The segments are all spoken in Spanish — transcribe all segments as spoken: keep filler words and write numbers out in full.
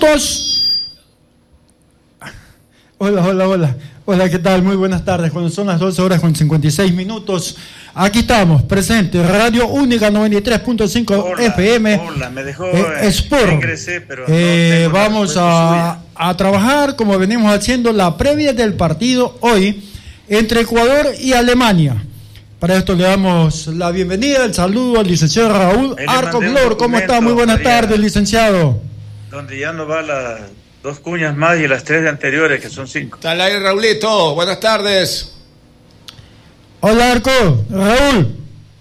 minutos. Hola, hola, hola. Hola, ¿qué tal? Muy buenas tardes. Cuando son las doce horas con cincuenta y seis minutos, aquí estamos, presentes, Radio Única noventa y tres punto cinco F M. Hola, me dejó. Eh, Sport. Ingresé, pero eh, no vamos a, a trabajar como venimos haciendo la previa del partido hoy entre Ecuador y Alemania. Para esto le damos la bienvenida, el saludo al licenciado Raúl Arcoflor. ¿Cómo está? Muy buenas María, tardes, licenciado. Donde ya no va las dos cuñas más y las tres de anteriores, que son cinco. Está al aire, Raulito. Buenas tardes. Hola, Arco. Raúl.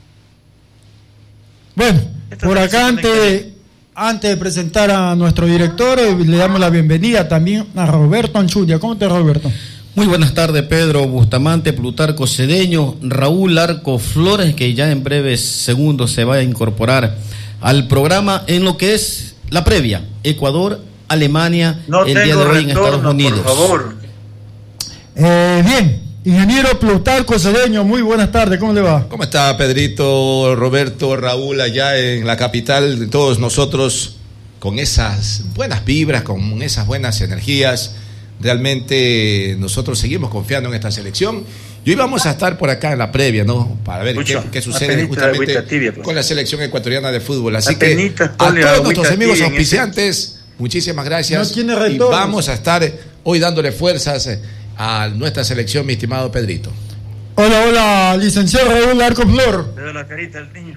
Bueno, Esta por acá antes de, antes de presentar a nuestro director, le damos la bienvenida también a Roberto Anchudia. ¿Cómo te, Roberto? Muy buenas tardes, Pedro Bustamante, Plutarco Cedeño, Raúl Arco Flores, que ya en breves segundos se va a incorporar al programa en lo que es la previa, Ecuador, Alemania, no el día de hoy retorno, en Estados Unidos. Por favor. Eh, bien, ingeniero Plutarco Cedeño, muy buenas tardes, ¿cómo le va? ¿Cómo está, Pedrito, Roberto, Raúl, allá en la capital de todos nosotros, con esas buenas vibras, con esas buenas energías? Realmente nosotros seguimos confiando en esta selección y hoy vamos a estar por acá en la previa, ¿no? Para ver Mucho, qué, qué sucede justamente tibia, pues. con la selección ecuatoriana de fútbol. Así que a todos nuestros amigos auspiciantes, muchísimas gracias. No y vamos a estar hoy dándole fuerzas a nuestra selección, mi estimado Pedrito. Hola, hola, licenciado Raúl Arcoflor. Le doy la carita al niño.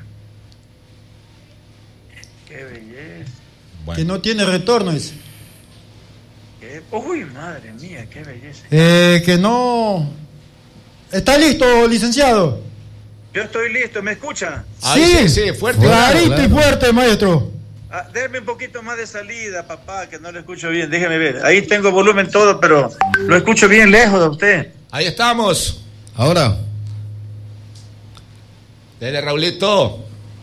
Qué belleza. Bueno. Que no tiene retorno, dice. Uy, madre mía, qué belleza. Eh, que no... ¿Está listo, licenciado? Yo estoy listo, ¿me escucha? Sí, sí, sí, fuerte. Clarito claro, claro. y fuerte, maestro. Ah, déjame un poquito más de salida, papá, que no lo escucho bien, déjeme ver. Ahí tengo volumen todo, pero lo escucho bien lejos de usted. Ahí estamos. Ahora. Dele, Raulito.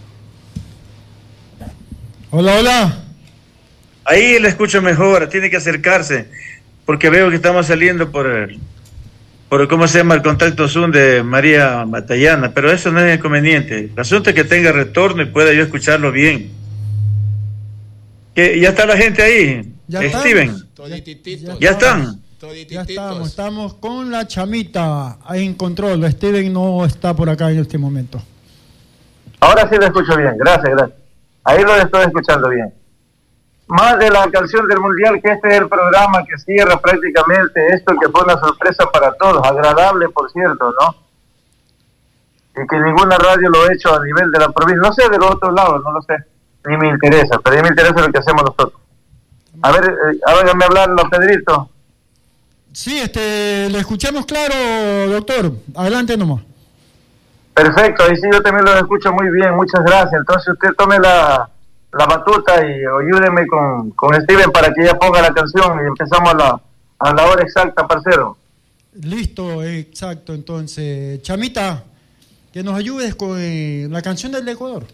Hola, hola. Ahí le escucho mejor, tiene que acercarse, porque veo que estamos saliendo por el, por ¿cómo se llama? El contacto Zoom de María Matallana, pero eso no es inconveniente. El asunto es que tenga retorno y pueda yo escucharlo bien. ¿Qué, ¿Ya está la gente ahí? ¿Ya Steven. ¿Ya, ¿Ya están? Ya estamos, estamos con la chamita ahí en control. Steven no está por acá en este momento. Ahora sí lo escucho bien, gracias, gracias. Ahí lo estoy escuchando bien. Más de la canción del Mundial, que este es el programa que cierra prácticamente esto, que fue una sorpresa para todos, agradable por cierto, ¿no? Y que ninguna radio lo ha hecho a nivel de la provincia, no sé de los otros lados, no lo sé, ni me interesa, pero a mí me interesa lo que hacemos nosotros. A ver, eh, háganme hablarlo, Pedrito. Sí, este, le escuchamos claro, doctor, adelante nomás. Perfecto, ahí sí yo también lo escucho muy bien, muchas gracias. Entonces usted tome la... la batuta y ayúdeme con, con Steven para que ella ponga la canción y empezamos a la, a la hora exacta, parcero. Listo, exacto. Entonces, Chamita, que nos ayudes con eh, la canción del Ecuador.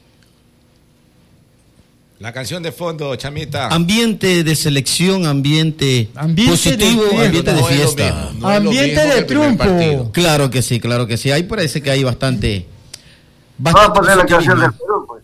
La canción de fondo, Chamita. Ambiente de selección, ambiente, ambiente positivo, de ambiente de fiesta. No no ambiente de triunfo. Claro que sí, claro que sí. Ahí parece que hay bastante... bastante Vamos a poner la canción del Perú, pues.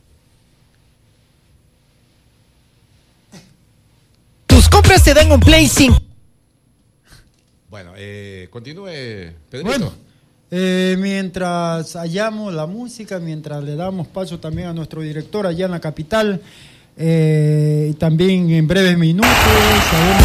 Tus compras te dan un Play cinco. Bueno, eh, continúe, Pedrito. Bueno, eh, mientras hallamos la música, mientras le damos paso también a nuestro director allá en la capital, eh, también en breves minutos sabemos...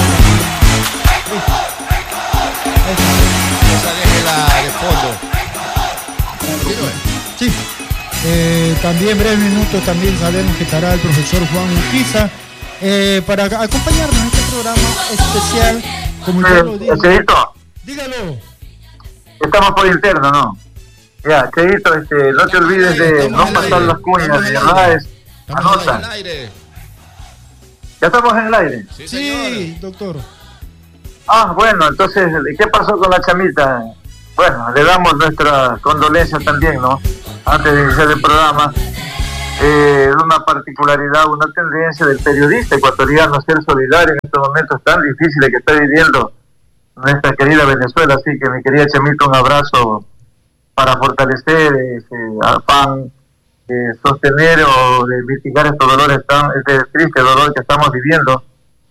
Esa déjela de fondo. Continúe. Sí, eh, también en breves minutos también sabemos que estará el profesor Juan Urquiza Eh, para acompañarnos en este programa especial, como yo lo digo. Chedito, dígalo. Estamos por interno, ¿no? Ya, Chedito, este, no te olvides de no pasar las cuñas, de verdad es anota. ¿Ya estamos en el aire? Sí, sí, doctor. Ah, bueno, entonces, ¿qué pasó con la chamita? Bueno, le damos nuestra condolencia también, ¿no? Antes de iniciar el programa. Eh, una particularidad, una tendencia del periodista ecuatoriano a ser solidario en estos momentos tan difíciles que está viviendo nuestra querida Venezuela. Así que, mi querida Chamita, un abrazo para fortalecer ese afán, eh, sostener o de mitigar estos dolores, tan, este triste dolor que estamos viviendo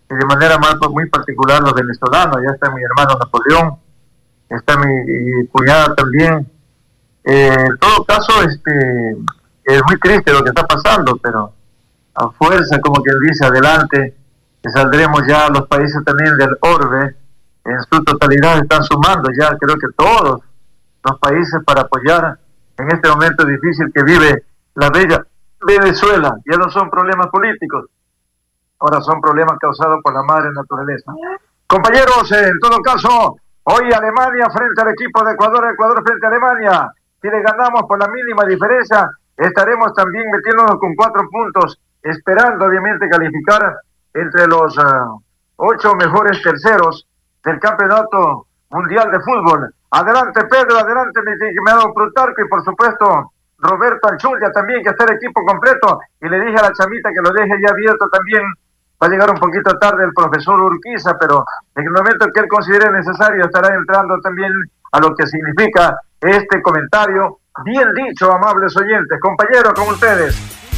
y de manera más, muy particular los venezolanos. Ya está mi hermano Napoleón, está mi, mi cuñada también. Eh, en todo caso, este, es muy triste lo que está pasando, pero a fuerza, como quien dice, adelante, que saldremos ya. Los países también del orbe, en su totalidad, están sumando ya, creo que todos los países, para apoyar en este momento difícil que vive la bella Venezuela. Ya no son problemas políticos, ahora son problemas causados por la madre naturaleza. Compañeros, en todo caso, hoy Alemania frente al equipo de Ecuador, Ecuador frente a Alemania. Si le ganamos por la mínima diferencia, estaremos también metiéndonos con cuatro puntos, esperando obviamente calificar entre los uh, ocho mejores terceros del Campeonato Mundial de Fútbol. Adelante Pedro, adelante mi estimado Plutarco, y por supuesto Roberto Anchulla también, que está el equipo completo. Y le dije a la chamita que lo deje ya abierto también. Va a llegar un poquito tarde el profesor Urquiza, pero en el momento que él considere necesario estará entrando también a lo que significa este comentario. Bien dicho, amables oyentes. Compañeros, con ustedes.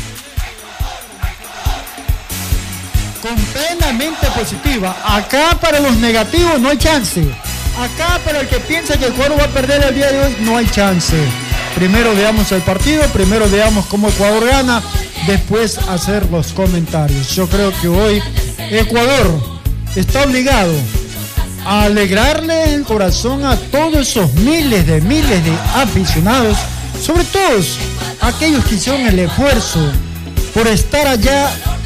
Completamente positiva. Acá para los negativos no hay chance. Acá para el que piensa que el Ecuador va a perder el día de hoy, no hay chance. Primero veamos el partido, primero veamos cómo Ecuador gana, después hacer los comentarios. Yo creo que hoy Ecuador está obligado a alegrarle el corazón a todos esos miles de miles de aficionados, sobre todo aquellos que hicieron el esfuerzo por estar allá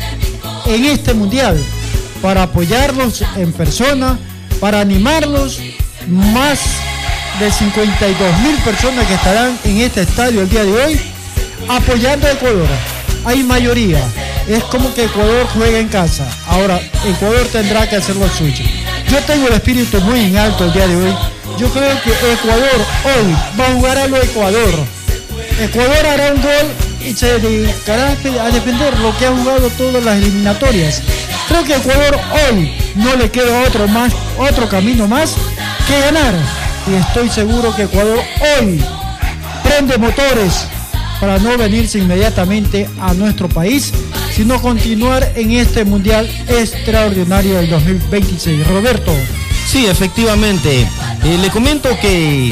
en este mundial, para apoyarlos en persona, para animarlos. Más de cincuenta y dos mil personas que estarán en este estadio el día de hoy apoyando a Ecuador. Hay mayoría, es como que Ecuador juega en casa. Ahora Ecuador tendrá que hacer lo suyo. Yo tengo el espíritu muy en alto el día de hoy. Yo creo que Ecuador hoy va a jugar a lo Ecuador. Ecuador hará un gol y se dedicará a defender lo que ha jugado todas las eliminatorias. Creo que Ecuador hoy no le queda otro más, otro camino más que ganar. Y estoy seguro que Ecuador hoy prende motores para no venirse inmediatamente a nuestro país, sino continuar en este mundial extraordinario del dos mil veintiséis. Roberto. Sí, efectivamente. Eh, le comento que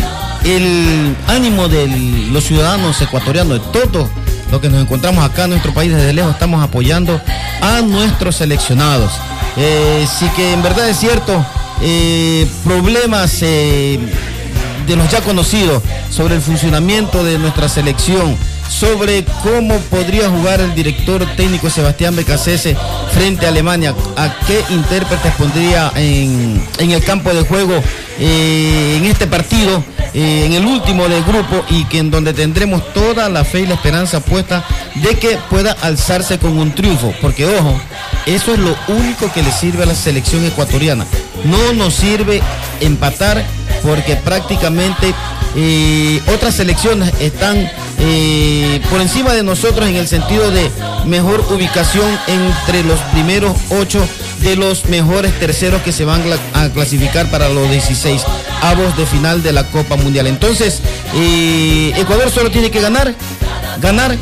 el ánimo de los ciudadanos ecuatorianos, de todos los que nos encontramos acá en nuestro país, desde lejos estamos apoyando a nuestros seleccionados. Eh, sí que en verdad es cierto, eh, problemas eh, de los ya conocidos sobre el funcionamiento de nuestra selección, sobre cómo podría jugar el director técnico Sebastián Becasese frente a Alemania, a qué intérpretes pondría en, en el campo de juego eh, en este partido, eh, en el último del grupo, y que en donde tendremos toda la fe y la esperanza puesta de que pueda alzarse con un triunfo, porque ojo, eso es lo único que le sirve a la selección ecuatoriana. No nos sirve empatar, porque prácticamente eh, otras selecciones están eh, por encima de nosotros en el sentido de mejor ubicación entre los primeros ocho de los mejores terceros que se van a clasificar para los dieciséis avos de final de la Copa Mundial. Entonces, eh, Ecuador solo tiene que ganar, ganar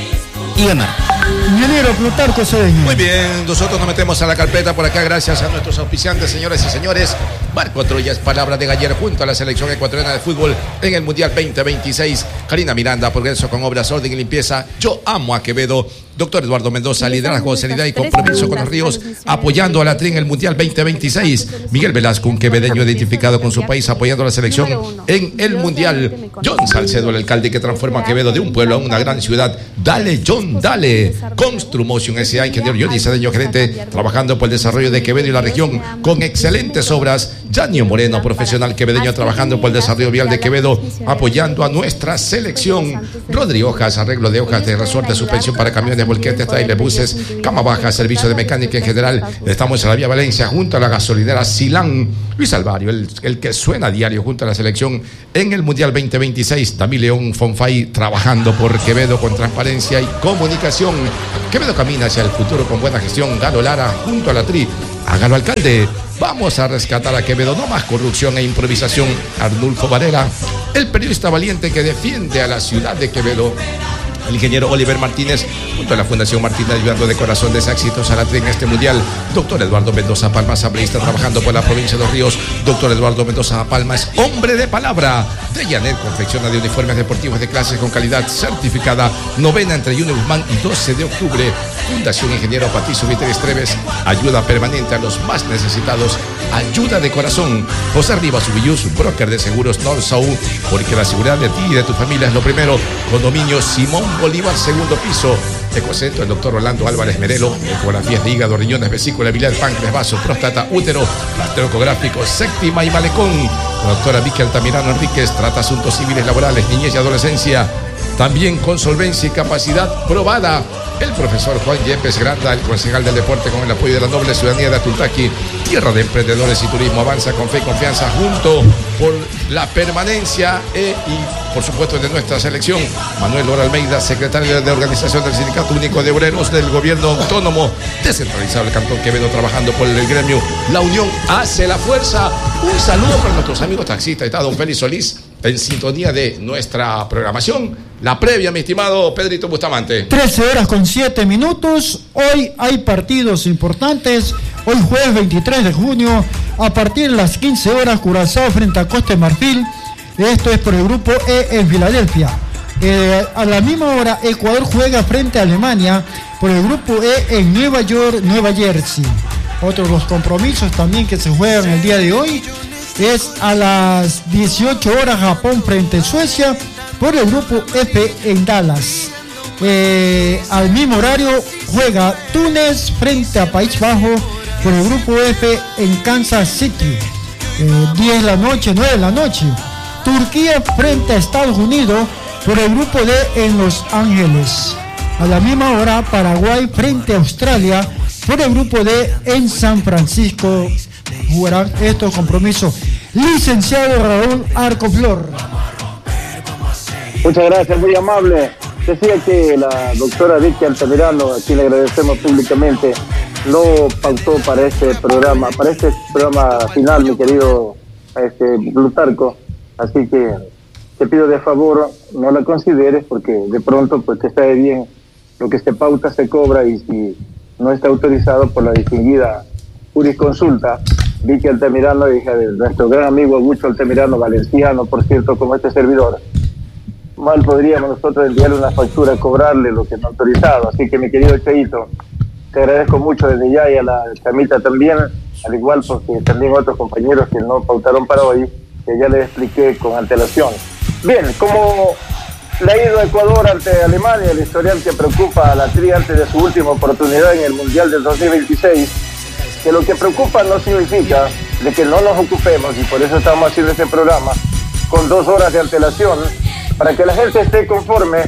y ganar. Ingeniero Plutarco Cedeño. Muy bien, nosotros nos metemos a la carpeta por acá gracias a nuestros auspiciantes, señores y señores. Marco Troya es palabra de Galler junto a la selección ecuatoriana de fútbol en el Mundial veinte veintiséis. Karina Miranda, progreso con obras, orden y limpieza. Yo amo a Quevedo. Doctor Eduardo Mendoza, liderazgo, seriedad y compromiso con los ríos, apoyando a la Tri en el Mundial veinte veintiséis. Miguel Velasco, un quevedeño identificado con su país, apoyando a la selección en el Mundial. John Salcedo, el alcalde que transforma a Quevedo de un pueblo a una gran ciudad. Dale, John, dale. Construmotion S A, ingeniero Johnny Cedeño, gerente, trabajando por el desarrollo de Quevedo y la región con excelentes obras. Janio Moreno, profesional quevedeño, trabajando por el desarrollo vial de Quevedo, apoyando a nuestra selección. Rodri Hojas, arreglo de hojas de resorte, suspensión para camiones, volquetes, trailer, buses, cama baja, servicio de mecánica en general. Estamos en la vía Valencia, junto a la gasolinera Silán. Luis Alvario, el, el que suena a diario junto a la selección en el Mundial veinte veintiséis. Tamí León Fonfay, trabajando por Quevedo con transparencia y comunicación. Quevedo camina hacia el futuro con buena gestión. Galo Lara, junto a la Tri. Hágalo, alcalde. Vamos a rescatar a Quevedo, no más corrupción e improvisación. Arnulfo Varela, el periodista valiente que defiende a la ciudad de Quevedo. El ingeniero Oliver Martínez, junto a la Fundación Martínez, ayudando de corazón de éxitos a la tri en este mundial. Doctor Eduardo Mendoza Palma, asambleísta trabajando por la provincia de Los Ríos. Doctor Eduardo Mendoza Palma es hombre de palabra. Dreyanet confecciona de uniformes deportivos de clases con calidad certificada. Novena entre uno Guzmán y doce de octubre. Fundación Ingeniero Patricio Víter Estreves, ayuda permanente a los más necesitados. Ayuda de corazón. José Rivas Ubillus, broker de seguros North-South, porque la seguridad de ti y de tu familia es lo primero. Condominio Simón Bolívar, segundo piso. Ecocentro, el doctor Orlando Álvarez Merelo, ecografías de hígado, riñones, vesícula biliar, páncreas, vaso, próstata, útero, rastreo ecográfico, séptima y malecón. La doctora Vicky Altamirano Enríquez trata asuntos civiles, laborales, niñez y adolescencia. También con solvencia y capacidad probada. El profesor Juan Yepes Granda, el concejal del deporte, con el apoyo de la noble ciudadanía de Atultaqui, tierra de emprendedores y turismo, avanza con fe y confianza junto por la permanencia e, y, por supuesto, de nuestra selección. Manuel Lora Almeida, secretario de organización del Sindicato Único de Obreros del Gobierno Autónomo Descentralizado del Cantón Quevedo, trabajando por el gremio. La unión hace la fuerza. Un saludo para nuestros amigos taxistas. Está don Félix Solís en sintonía de nuestra programación. La previa, mi estimado Pedrito Bustamante. trece horas con siete minutos. Hoy hay partidos importantes. Hoy jueves veintitrés de junio, a partir de las quince horas, Curazao frente a Costa de Marfil. Esto es por el grupo E en Filadelfia. Eh, a la misma hora, Ecuador juega frente a Alemania por el grupo E en Nueva York, Nueva Jersey. Otros los compromisos también que se juegan el día de hoy es a las dieciocho horas, Japón frente a Suecia por el grupo F en Dallas. Eh, al mismo horario juega Túnez frente a País Bajo por el grupo F en Kansas City. Eh, diez de la noche, nueve de la noche. Turquía frente a Estados Unidos por el grupo D en Los Ángeles. A la misma hora, Paraguay frente a Australia por el grupo D en San Francisco. Jugarán estos compromisos. Licenciado Raúl Arcoflor. Muchas gracias, muy amable. Decía que la doctora Vicky Altamirano, a quien le agradecemos públicamente, no pautó para este programa, para este programa final, mi querido este, Plutarco. Así que te pido de favor no la consideres, porque de pronto pues te sabe bien lo que se pauta se cobra, y si no está autorizado por la distinguida jurisconsulta Vicky Altamirano, hija de nuestro gran amigo Augusto Altamirano, valenciano, por cierto, como este servidor, mal podríamos nosotros enviarle una factura, cobrarle lo que no ha autorizado. Así que, mi querido Cheito, te agradezco mucho desde ya, y a la Chamita también, al igual porque también otros compañeros que no pautaron para hoy, que ya les expliqué con antelación. Bien, como le ha ido a Ecuador ante Alemania, el historial que preocupa a la tri antes de su última oportunidad en el Mundial del dos mil veintiséis, que lo que preocupa no significa de que no nos ocupemos, y por eso estamos haciendo este programa con dos horas de antelación, para que la gente esté conforme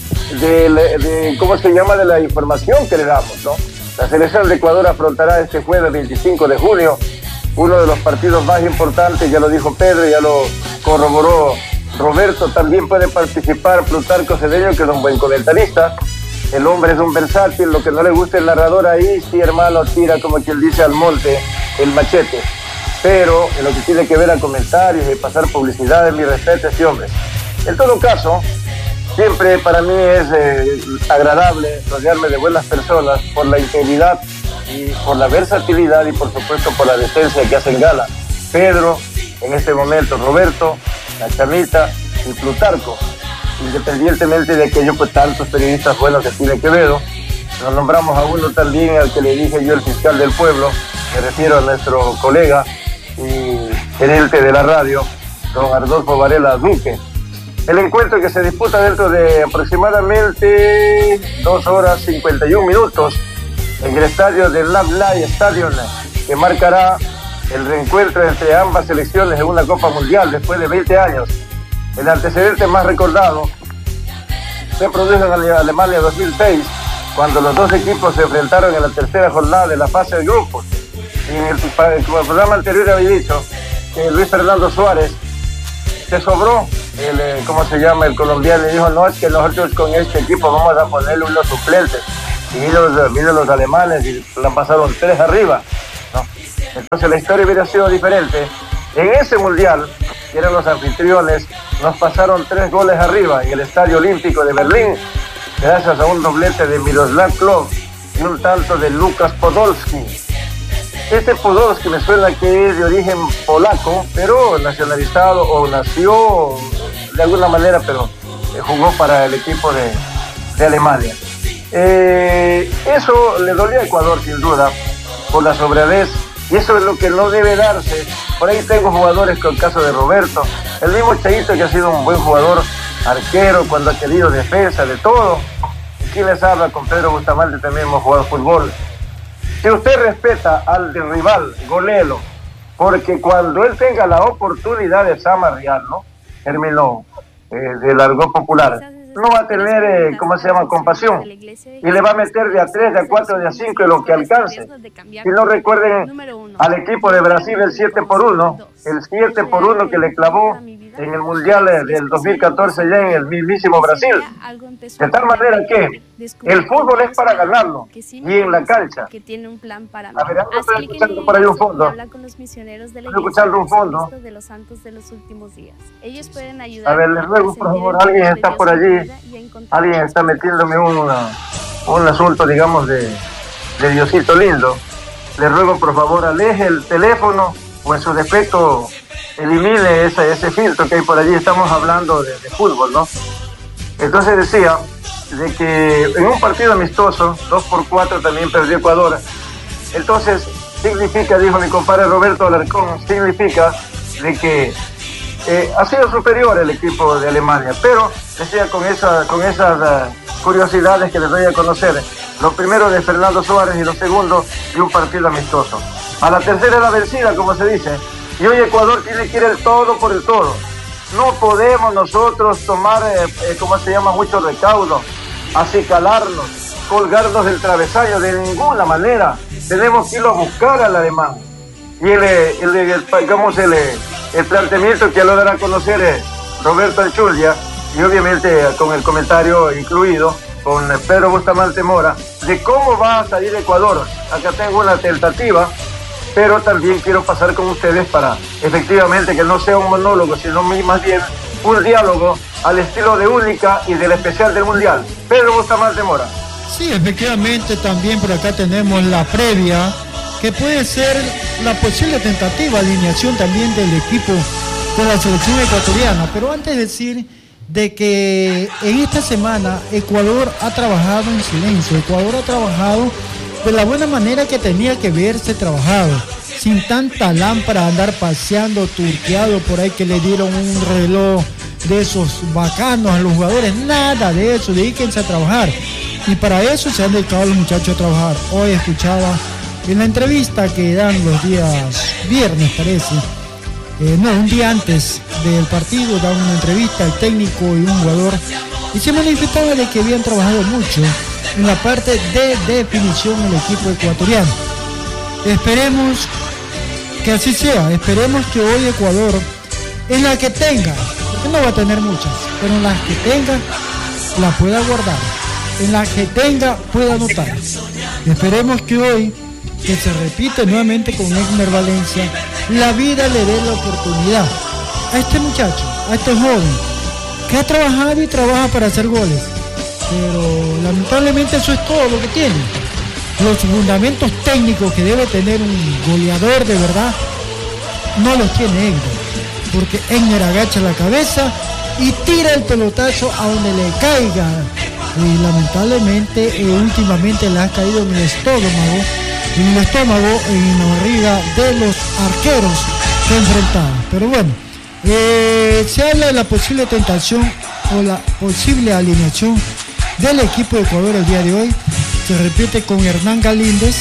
de, de cómo se llama, de la información que le damos, ¿no? La selección de Ecuador afrontará este jueves veinticinco de junio uno de los partidos más importantes, ya lo dijo Pedro, ya lo corroboró Roberto. También puede participar Plutarco Cedeño, que es un buen comentarista. El hombre es un versátil, lo que no le gusta el narrador ahí, sí, hermano, tira, como quien dice, al monte el machete. Pero en lo que tiene que ver a comentarios y pasar publicidad, mi respeto a ese hombre. En todo caso, siempre para mí es eh, agradable rodearme de buenas personas por la integridad y por la versatilidad y por supuesto por la decencia que hacen gala. Pedro, en este momento Roberto, la Chamita y Plutarco. Independientemente de que yo, pues tantos periodistas buenos que tiene Quevedo, nos nombramos a uno también al que le dije yo el fiscal del pueblo, me refiero a nuestro colega y gerente de la radio, don Adolfo Varela Duque. El encuentro que se disputa dentro de aproximadamente dos horas cincuenta y un minutos en el estadio del Lamlay Stadium, que marcará el reencuentro entre ambas selecciones en una Copa Mundial después de veinte años. El antecedente más recordado se produjo en Alemania dos mil seis, cuando los dos equipos se enfrentaron en la tercera jornada de la fase de grupos. Y en el, como el programa anterior había dicho, que Luis Fernando Suárez se sobró, el, eh, ¿cómo se llama? El colombiano, y dijo, no, es que nosotros con este equipo vamos a ponerle unos suplentes. Y vino los, vino los alemanes y la pasaron tres arriba, ¿no? Entonces la historia hubiera sido diferente. En ese mundial, que eran los anfitriones, nos pasaron tres goles arriba en el Estadio Olímpico de Berlín, gracias a un doblete de Miroslav Klose y un tanto de Lukas Podolski. Este Podolski me suena que es de origen polaco, pero nacionalizado o nació de alguna manera, pero jugó para el equipo de, de Alemania. Eh, eso le dolía a Ecuador sin duda, por la sobradez, y eso es lo que no debe darse. Por ahí tengo jugadores con el caso de Roberto, el mismo Cheito, que ha sido un buen jugador, arquero, cuando ha querido defensa, de todo. Aquí les habla con Pedro Bustamante, también hemos jugado fútbol. Si usted respeta al del rival, golelo, porque cuando él tenga la oportunidad de zamarrearlo, término eh, del argot popular, no va a tener, eh, ¿cómo se llama?, compasión, y le va a meter de a tres, de a cuatro, de a cinco, de lo que alcance. Si no recuerden al equipo de Brasil el siete por uno, el siete por uno que le clavó en el Mundial del dos mil catorce ya en el mismísimo Brasil. De tal manera que el fútbol es para ganarlo, y en la cancha. Que tiene un plan para a ver, estoy escuchando por ahí un fondo. Habla con los misioneros de la estoy escuchando un fondo. De los santos de los últimos días. Ellos pueden ayudar. A ver, les ruego, por favor, alguien está por allí. Alguien está metiéndome un, un asunto, digamos, de, de Diosito lindo. Les ruego, por favor, aleje el teléfono o en su defecto elimine ese, ese filtro que hay por allí. Estamos hablando de, de fútbol, ¿no? Entonces decía de que en un partido amistoso, dos por cuatro también perdió Ecuador. Entonces, significa, dijo mi compadre Roberto Alarcón, significa de que eh, ha sido superior el equipo de Alemania, pero decía con, esa, con esas uh, curiosidades que les doy a conocer, lo primero de Fernando Suárez y lo segundo de un partido amistoso. A la tercera la vencida, como se dice, y hoy Ecuador tiene que ir el todo por el todo. No podemos nosotros tomar, eh, eh, ¿cómo se llama?, mucho recaudo, acicalarnos, colgarnos del travesaño, de ninguna manera. Tenemos que irlo a buscar al alemán. Y el, el, el, digamos, el, el planteamiento que lo dará a conocer eh, Roberto Anchulia, y obviamente con el comentario incluido, con Pedro Bustamante Mora, de cómo va a salir Ecuador. Acá tengo una tentativa, pero también quiero pasar con ustedes para efectivamente que no sea un monólogo, sino más bien un diálogo al estilo de Única y del especial del Mundial. Pedro Bustamante Mora. Sí, efectivamente, también por acá tenemos la previa, que puede ser la posible tentativa alineación también del equipo de la selección ecuatoriana. Pero antes de decir de que en esta semana Ecuador ha trabajado en silencio, Ecuador ha trabajado de la buena manera que tenía que verse trabajado, sin tanta lámpara, andar paseando, turqueado por ahí que le dieron un reloj de esos bacanos a los jugadores, nada de eso, dedíquense a trabajar. Y para eso se han dedicado los muchachos a trabajar. Hoy escuchaba en la entrevista que dan los días viernes, parece, eh, no, un día antes del partido, dan una entrevista al técnico y un jugador, y se manifestaba de que habían trabajado mucho en la parte de definición del equipo ecuatoriano. Esperemos que así sea, esperemos que hoy Ecuador, en la que tenga, porque no va a tener muchas, pero en las que tenga, la pueda guardar, en las que tenga, pueda anotar. Esperemos que hoy, que se repite nuevamente con Egner Valencia, la vida le dé la oportunidad a este muchacho, a este joven, que ha trabajado y trabaja para hacer goles. Pero lamentablemente eso es todo lo que tiene. Los fundamentos técnicos que debe tener un goleador de verdad no los tiene Egner, porque Egner agacha la cabeza y tira el pelotazo a donde le caiga, y lamentablemente eh, últimamente le ha caído en el estómago, en el estómago, en la barriga de los arqueros que enfrentaban. Pero bueno, eh, se habla de la posible tentación o la posible alineación del equipo de Ecuador el día de hoy. Se repite con Hernán Galíndez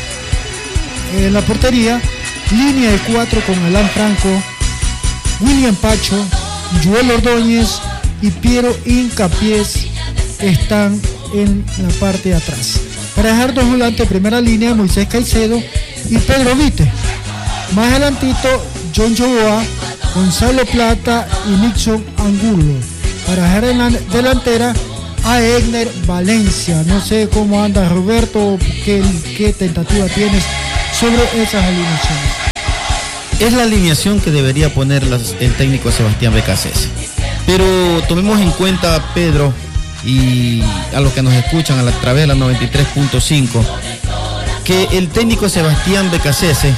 en la portería, línea de cuatro con Alan Franco, William Pacho, Joel Ordóñez y Piero Incapiés están en la parte de atrás. Para dejar dos volantes, primera línea, Moisés Caicedo y Pedro Vite. Más adelantito, John Joboa, Gonzalo Plata y Nixon Angulo. Para dejar en la delantera a Egner Valencia. No sé cómo anda Roberto, qué, qué tentativa tienes sobre esas alineaciones. Es la alineación que debería poner las, el técnico Sebastián Becasese. Pero tomemos en cuenta, Pedro, y a los que nos escuchan a, la, a través de la noventa y tres punto cinco, que el técnico Sebastián Becasese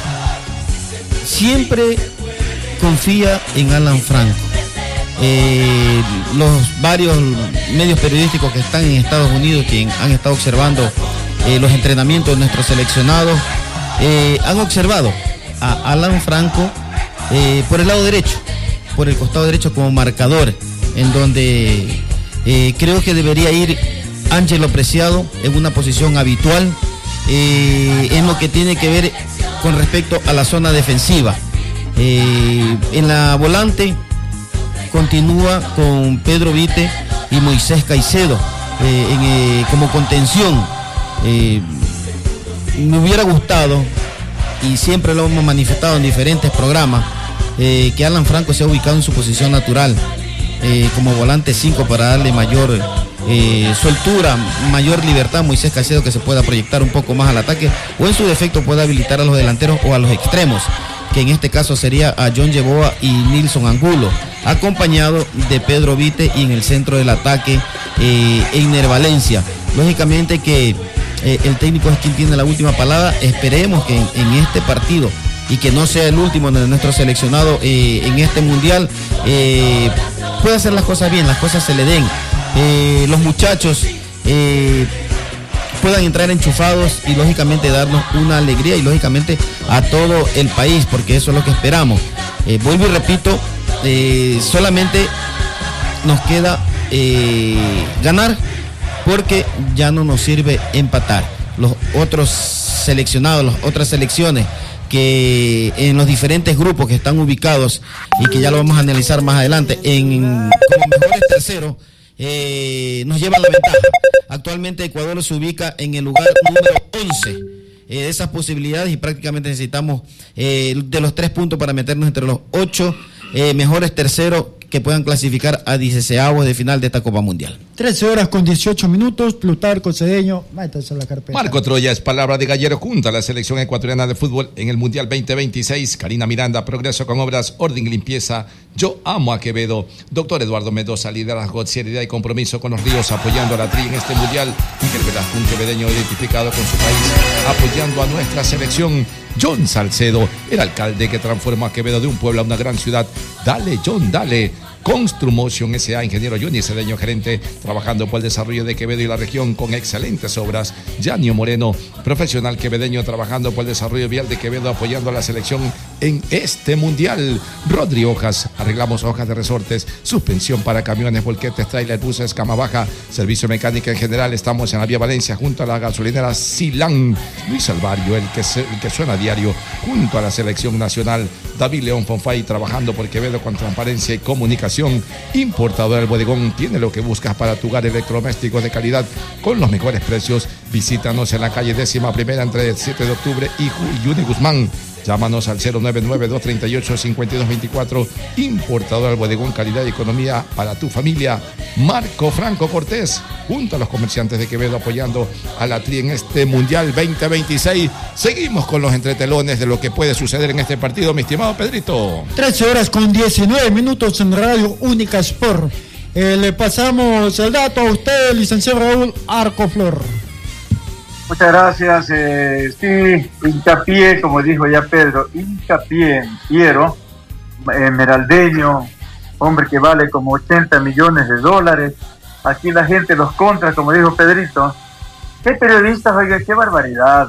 siempre confía en Alan Franco. Eh, los varios medios periodísticos que están en Estados Unidos, que han estado observando eh, los entrenamientos de nuestros seleccionados, eh, han observado a Alan Franco eh, por el lado derecho, por el costado derecho como marcador, en donde eh, creo que debería ir Ángelo Preciado en una posición habitual eh, en lo que tiene que ver con respecto a la zona defensiva. Eh, en la volante continúa con Pedro Vite y Moisés Caicedo eh, en, eh, como contención. Eh, me hubiera gustado, y siempre lo hemos manifestado en diferentes programas, eh, que Alan Franco sea ubicado en su posición natural, eh, como volante cinco, para darle mayor eh, soltura, mayor libertad a Moisés Caicedo, que se pueda proyectar un poco más al ataque, o en su defecto pueda habilitar a los delanteros o a los extremos, que en este caso sería a John Yeboah y Nilson Angulo, acompañado de Pedro Vite, y en el centro del ataque eh, Einer Valencia. Lógicamente que eh, el técnico es quien tiene la última palabra. Esperemos que en, en este partido, y que no sea el último de nuestro seleccionado eh, en este mundial, eh, pueda hacer las cosas bien, las cosas se le den, eh, los muchachos eh, puedan entrar enchufados y lógicamente darnos una alegría, y lógicamente a todo el país, porque eso es lo que esperamos. Eh, vuelvo y repito, eh, solamente nos queda eh, ganar, porque ya no nos sirve empatar. Los otros seleccionados, las otras selecciones que en los diferentes grupos que están ubicados, y que ya lo vamos a analizar más adelante, en como mejores terceros, eh, nos llevan la ventaja. Actualmente Ecuador se ubica en el lugar número once eh, de esas posibilidades, y prácticamente necesitamos eh, de los tres puntos para meternos entre los ocho eh, mejores terceros que puedan clasificar a dieciseavos de final de esta Copa Mundial. trece horas con dieciocho minutos, Plutarco Cedeño, métase a la carpeta. Marco Troya es palabra de Gallero junto a la selección ecuatoriana de fútbol en el Mundial veinte veintiséis. Karina Miranda, progreso con obras, orden y limpieza. Yo amo a Quevedo. Doctor Eduardo Mendoza, liderazgo, seriedad y compromiso con los ríos, apoyando a la Tri en este Mundial. Miguel Velasco, un quevedeño identificado con su país, apoyando a nuestra selección. John Salcedo, el alcalde que transformó a Quevedo de un pueblo a una gran ciudad. Dale, John, dale. Construmotion S A, ingeniero Johnny Cedeño, gerente, trabajando por el desarrollo de Quevedo y la región con excelentes obras. Yanio Moreno, profesional quevedeño, trabajando por el desarrollo vial de Quevedo, apoyando a la selección en este mundial. Rodri Hojas, arreglamos hojas de resortes, suspensión para camiones, volquetes, trailer, buses, cama baja, servicio mecánica en general. Estamos en la vía Valencia, junto a la gasolinera Silán. Luis Alvario, el que, se, el que suena a diario, junto a la selección nacional. David León Fonfay, trabajando por Quevedo con transparencia y comunicación. Importador del Bodegón, tiene lo que buscas para tu hogar, electrodomésticos de calidad con los mejores precios. Visítanos en la calle décima primera entre el siete de octubre y Juni Guzmán. Llámanos al cero nueve nueve, dos tres ocho, cinco dos dos cuatro. Importador del Bodegón, calidad y economía para tu familia. Marco Franco Cortés, junto a los comerciantes de Quevedo, apoyando a la Tri en este Mundial veinte veintiséis. Seguimos con los entretelones de lo que puede suceder en este partido, mi estimado Pedrito. trece horas con diecinueve minutos en Radio Única Sport. Eh, le pasamos el dato a usted, licenciado Raúl Arcoflor. Muchas gracias. Eh, sí, hincapié, como dijo ya Pedro, hincapié en Piero, esmeraldeño, hombre que vale como ochenta millones de dólares. Aquí la gente los contra, como dijo Pedrito. ¿Qué periodistas? Oiga, qué barbaridad.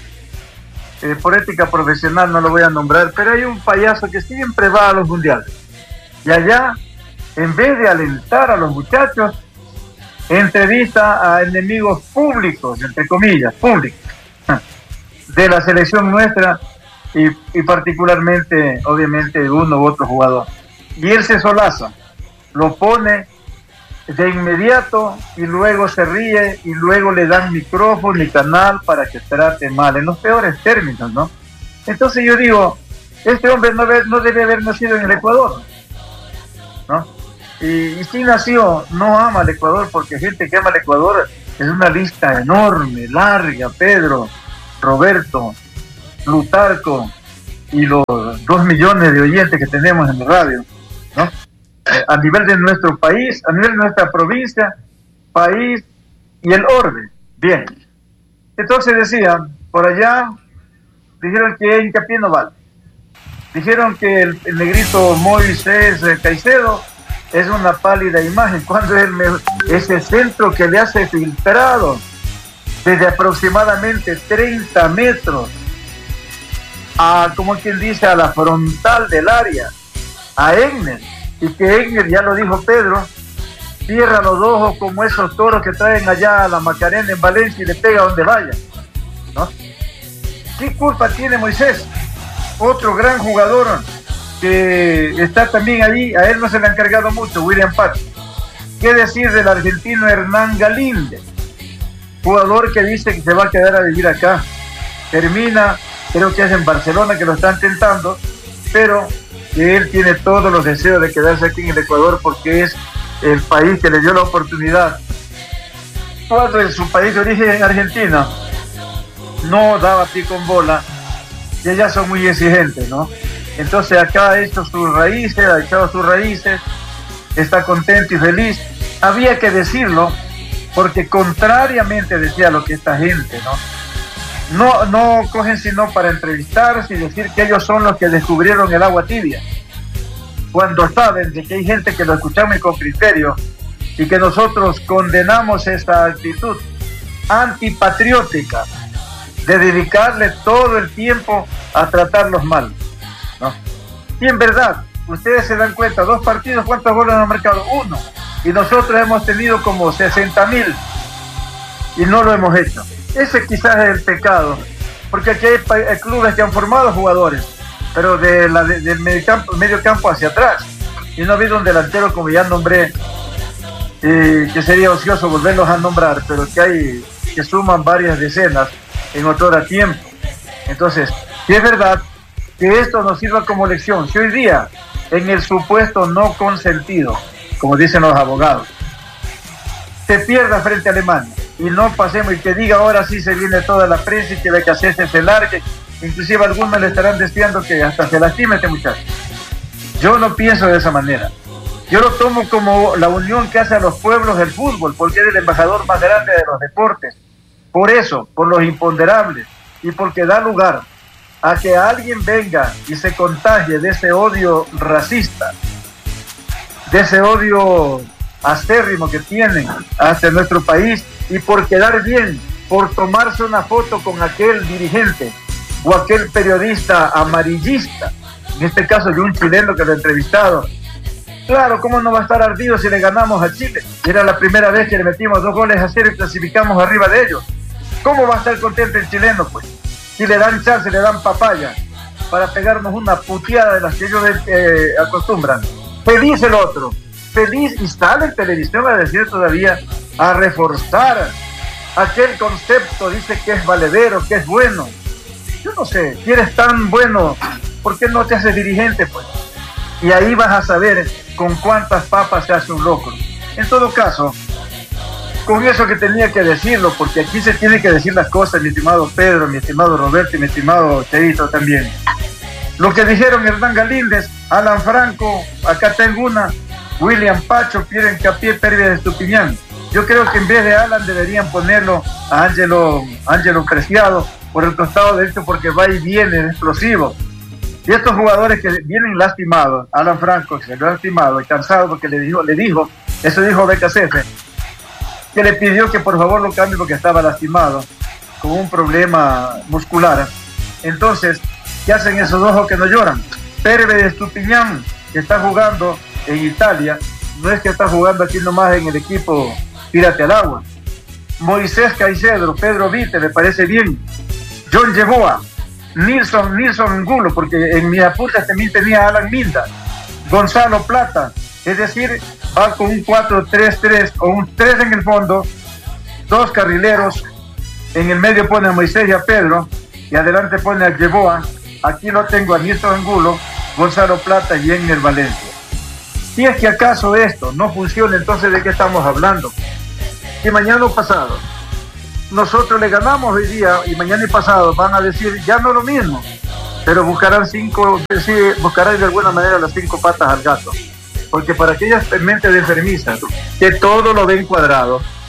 Eh, por ética profesional no lo voy a nombrar, pero hay un payaso que siempre va a los mundiales. Y allá, en vez de alentar a los muchachos, entrevista a enemigos públicos, entre comillas, públicos, de la selección nuestra, y, y particularmente, obviamente, de uno u otro jugador. Y él se solaza, lo pone de inmediato, y luego se ríe, y luego le dan micrófono y canal para que trate mal, en los peores términos, ¿no? Entonces yo digo, este hombre no debe, no debe haber nacido en el Ecuador, ¿no? Y, y si nació, no ama al Ecuador, porque gente que ama al Ecuador es una lista enorme, larga. Pedro, Roberto, Plutarco y los dos millones de oyentes que tenemos en la radio, ¿no? Eh, a nivel de nuestro país, a nivel de nuestra provincia, país y el orden. Bien. Entonces decía, por allá, dijeron que hincapié no vale. Dijeron que el, el negrito Moisés Caicedo es una pálida imagen, cuando es el mejor, ese centro que le hace filtrado desde aproximadamente treinta metros a, como quien dice, a la frontal del área, a Egner, y que Egner, ya lo dijo Pedro, cierra los ojos como esos toros que traen allá a la Macarena en Valencia y le pega donde vaya, ¿no? ¿Qué culpa tiene Moisés? Otro gran jugador que está también ahí, a él no se le han cargado mucho, William Pacho. ¿Qué decir del argentino Hernán Galíndez? Jugador que dice que se va a quedar a vivir acá. Termina, creo que es en Barcelona que lo están tentando, pero que él tiene todos los deseos de quedarse aquí en el Ecuador porque es el país que le dio la oportunidad. Cuando en su país de origen, en Argentina, no daba pie con bola, y ellas son muy exigentes, ¿no? Entonces acá ha hecho sus raíces, ha echado sus raíces, está contento y feliz. Había que decirlo, porque contrariamente decía lo que esta gente, ¿no? No, no cogen sino para entrevistarse y decir que ellos son los que descubrieron el agua tibia, cuando saben de que hay gente que lo escuchamos con criterio y que nosotros condenamos esta actitud antipatriótica de dedicarle todo el tiempo a tratarlos mal, ¿no? Y en verdad, ustedes se dan cuenta, dos partidos, ¿cuántos goles han marcado? Uno. Y nosotros hemos tenido como sesenta mil y no lo hemos hecho. Ese quizás es el pecado, porque aquí hay, hay clubes que han formado jugadores, pero de la, de, del medio campo, medio campo hacia atrás, y no ha habido un delantero, como ya nombré, eh, que sería ocioso volverlos a nombrar, pero que hay, que suman varias decenas en otro tiempo. Entonces, si es verdad que esto nos sirva como lección, si hoy día, en el supuesto no consentido, como dicen los abogados, se pierda frente a Alemania, y no pasemos y que diga ahora sí se viene toda la prensa y que la que se largue, inclusive algunos le estarán deseando que hasta se lastime este muchacho. Yo no pienso de esa manera. Yo lo tomo como la unión que hace a los pueblos del fútbol, porque es el embajador más grande de los deportes. Por eso, por los imponderables, y porque da lugar a que alguien venga y se contagie de ese odio racista, de ese odio acérrimo que tienen hacia nuestro país, y por quedar bien, por tomarse una foto con aquel dirigente o aquel periodista amarillista, en este caso de un chileno que lo ha entrevistado. Claro, ¿cómo no va a estar ardido si le ganamos a Chile? Era la primera vez que le metimos dos goles a cero y clasificamos arriba de ellos. ¿Cómo va a estar contento el chileno, pues? Si le dan chance, le dan papaya para pegarnos una puteada de las que ellos eh, acostumbran. Feliz el otro, feliz, y sale en televisión a decir todavía, a reforzar aquel concepto, dice que es valedero, que es bueno. Yo no sé, si eres tan bueno, ¿por qué no te haces dirigente, pues? Y ahí vas a saber con cuántas papas se hace un locro. En todo caso, con eso que tenía que decirlo, porque aquí se tiene que decir las cosas, mi estimado Pedro, mi estimado Roberto y mi estimado Cheito también. Lo que dijeron Hernán Galíndez, Alan Franco, acá tengo una, William Pacho, Pierre Hincapié, Pérdida de Estupiñán. Yo creo que en vez de Alan deberían ponerlo a Ángelo, Ángelo Preciado por el costado derecho, porque va y viene, es explosivo. Y estos jugadores que vienen lastimados, Alan Franco, que se lo ha lastimado y cansado porque le dijo, le dijo, eso dijo B K C F, que le pidió que por favor lo cambie porque estaba lastimado, con un problema muscular. Entonces, ¿qué hacen esos ojos que no lloran? Perve de Estupiñán, que está jugando en Italia, no es que está jugando aquí nomás en el equipo Tírate al Agua. Moisés Caicedo, Pedro Vite, me parece bien. John Yeboah, Nilson, Nilson Angulo, porque en mi apunte también tenía Alan Minda, Gonzalo Plata, es decir, va con un cuatro tres tres o un tres en el fondo, dos carrileros, en el medio pone a Moisés y a Pedro, y adelante pone a Yeboah. Aquí lo tengo a Nilson Angulo, Gonzalo Plata y Enner Valencia. Si es que acaso esto no funciona, entonces ¿de qué estamos hablando? Que mañana o pasado nosotros le ganamos hoy día y mañana y pasado van a decir ya no lo mismo, pero buscarán cinco, sí, buscarán de alguna manera las cinco patas al gato, porque para aquellas mentes de enfermizas que todo lo ven cuadrado,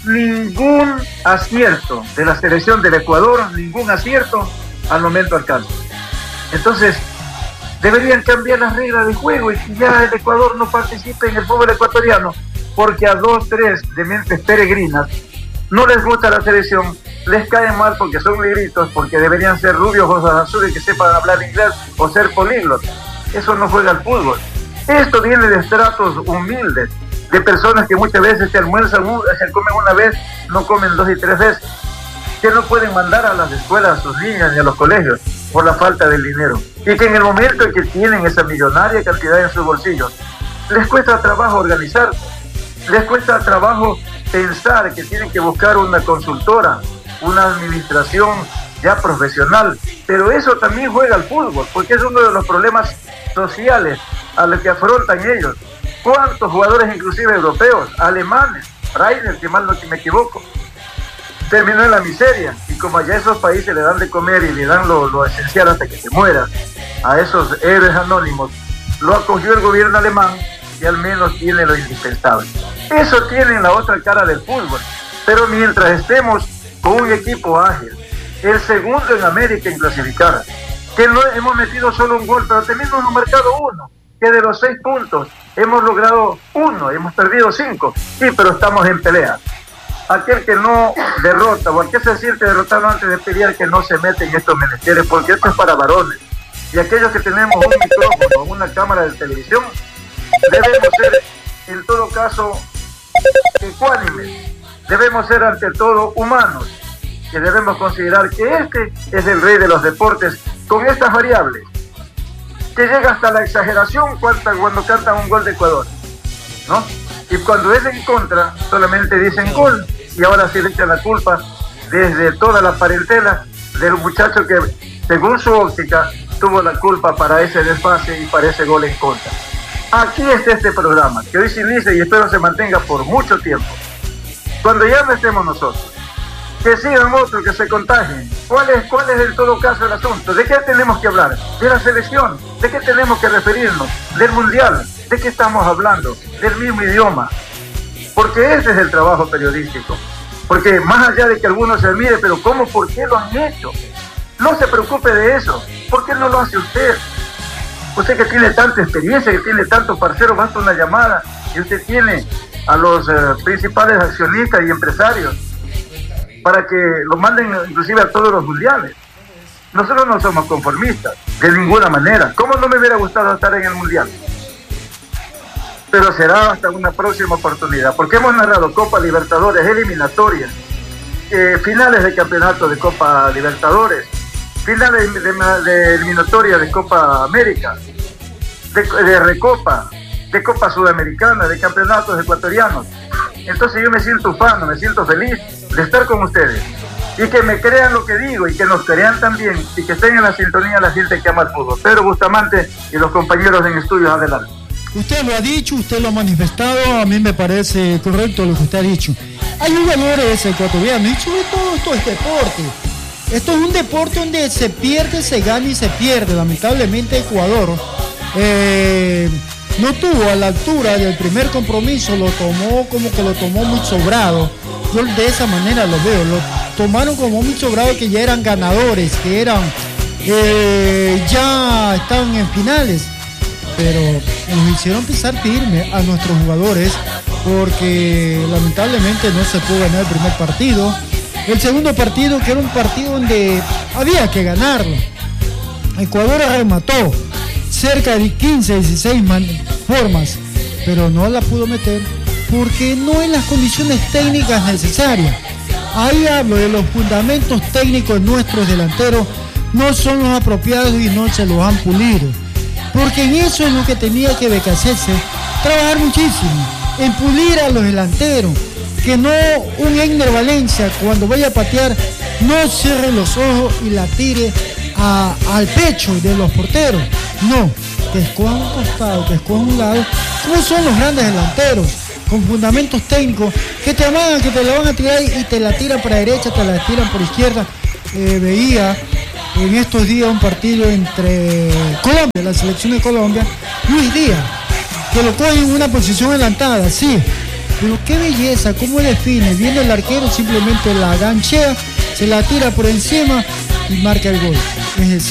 ningún acierto de la selección del Ecuador, ningún acierto al momento alcanza. Entonces, deberían cambiar las reglas de juego y que ya el Ecuador no participe en el fútbol ecuatoriano, porque a dos, tres de mentes peregrinas no les gusta la selección, les cae mal porque son negritos, porque deberían ser rubios, ojos azules, que sepan hablar inglés o ser políglotas. Eso no juega al fútbol. Esto viene de estratos humildes, de personas que muchas veces se almuerzan, se comen una vez, no comen dos y tres veces, que no pueden mandar a las escuelas a sus niñas ni a los colegios por la falta del dinero, y que en el momento en que tienen esa millonaria cantidad en sus bolsillos, les cuesta trabajo organizar, les cuesta trabajo pensar que tienen que buscar una consultora, una administración ya profesional, pero eso también juega al fútbol, porque es uno de los problemas sociales a los que afrontan ellos. ¿Cuántos jugadores, inclusive europeos, alemanes, Reiner, que mal no me equivoco, terminó en la miseria? Y como allá esos países le dan de comer y le dan lo, lo esencial hasta que se muera, a esos héroes anónimos, lo acogió el gobierno alemán y al menos tiene lo indispensable. Eso tiene la otra cara del fútbol. Pero mientras estemos con un equipo ágil, el segundo en América en clasificar, que no hemos metido solo un gol, pero también nos hemos marcado uno, que de los seis puntos hemos logrado uno, hemos perdido cinco, sí, pero estamos en pelea. Aquel que no derrota, o aquel que se siente derrotado antes de pelear, que no se mete en estos menesteres, porque esto es para varones. Y aquellos que tenemos un micrófono o una cámara de televisión, debemos ser, en todo caso, ecuánimes. Debemos ser, ante todo, humanos, que debemos considerar que este es el rey de los deportes, con estas variables, que llega hasta la exageración cuando, cuando cantan un gol de Ecuador, ¿no? Y cuando es en contra, solamente dicen gol, y ahora sí le echan la culpa desde toda la parentela del muchacho que, según su óptica, tuvo la culpa para ese desfase y para ese gol en contra. Aquí está este programa, que hoy se inicia y espero se mantenga por mucho tiempo. Cuando ya no estemos nosotros, que sigan otros, que se contagien. ¿Cuál es, cuál es en todo caso el asunto? ¿De qué tenemos que hablar? De la selección. ¿De qué tenemos que referirnos? Del mundial. ¿De qué estamos hablando? Del mismo idioma. Porque ese es el trabajo periodístico. Porque más allá de que algunos se admire, pero ¿cómo? ¿Por qué lo han hecho? No se preocupe de eso. ¿Por qué no lo hace usted? Usted que tiene tanta experiencia, que tiene tantos parceros, basta una llamada y usted tiene a los eh, principales accionistas y empresarios para que lo manden inclusive a todos los mundiales. Nosotros no somos conformistas, de ninguna manera. ¿Cómo no me hubiera gustado estar en el mundial? Pero será hasta una próxima oportunidad, porque hemos narrado Copa Libertadores, eliminatorias, eh, finales de campeonato de Copa Libertadores, finales de, de, de eliminatoria de Copa América, de, de Recopa, de Copa Sudamericana, de campeonatos ecuatorianos. Entonces yo me siento ufano, me siento feliz de estar con ustedes y que me crean lo que digo y que nos crean también y que estén en la sintonía la gente que ama el fútbol. Pedro Bustamante y los compañeros en estudios, adelante. Usted lo ha dicho, usted lo ha manifestado, a mí me parece correcto lo que usted ha dicho. Hay jugadores ecuatorianos y sobre todo esto es deporte. Esto es un deporte donde se pierde, se gana y se pierde. Lamentablemente Ecuador eh, no tuvo a la altura del primer compromiso, lo tomó como que lo tomó muy sobrado. Yo de esa manera lo veo, lo tomaron como muy sobrado, que ya eran ganadores, que eran eh, ya estaban en finales, pero nos hicieron pisar firme a nuestros jugadores porque lamentablemente no se pudo ganar el primer partido. El segundo partido, que era un partido donde había que ganarlo, Ecuador remató cerca de quince, dieciséis man- formas, pero no la pudo meter porque no en las condiciones técnicas necesarias. Ahí hablo de los fundamentos técnicos de nuestros delanteros, no son los apropiados y no se los han pulido. Porque en eso es lo que tenía que hacerse, trabajar muchísimo, en pulir a los delanteros, que no un Egner Valencia cuando vaya a patear no cierre los ojos y la tire a, al pecho de los porteros, no, que escoja un costado, que escoja un lado, como son los grandes delanteros, con fundamentos técnicos, que te amagan, que te la van a tirar y te la tiran para derecha, te la tiran por izquierda. Eh, veía en estos días un partido entre Colombia, la selección de Colombia, Luis Díaz, que lo coge en una posición adelantada, sí, Pero qué belleza, cómo define. Viene el arquero, simplemente la ganchea, se la tira por encima y marca el gol. Es decir,